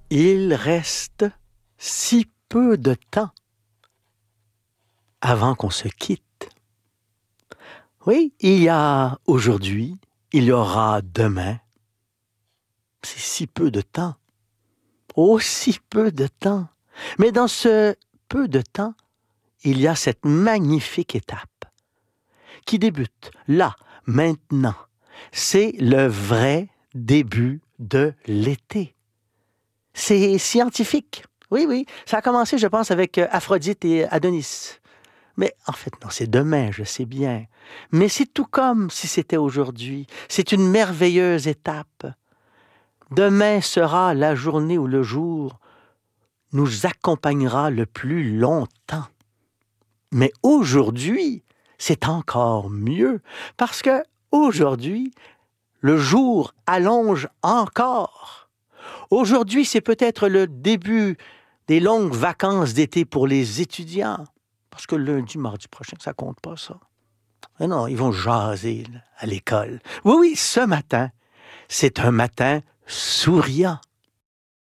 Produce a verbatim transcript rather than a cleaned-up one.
Il reste si peu de temps avant qu'on se quitte. Oui, il y a aujourd'hui, il y aura demain. C'est si peu de temps. Aussi peu de temps. Mais dans ce peu de temps, il y a cette magnifique étape qui débute là, maintenant. C'est le vrai début de l'été. C'est scientifique. Oui, oui. Ça a commencé, je pense, avec Aphrodite et Adonis. Mais en fait, non, c'est demain, je sais bien. Mais c'est tout comme si c'était aujourd'hui. C'est une merveilleuse étape. Demain sera la journée où le jour nous accompagnera le plus longtemps. Mais aujourd'hui, c'est encore mieux, parce que aujourd'hui, le jour allonge encore. Aujourd'hui, c'est peut-être le début des longues vacances d'été pour les étudiants. Parce que lundi, mardi prochain, ça compte pas, ça. Mais non, ils vont jaser là, à l'école. Oui, oui, ce matin, c'est un matin souriant.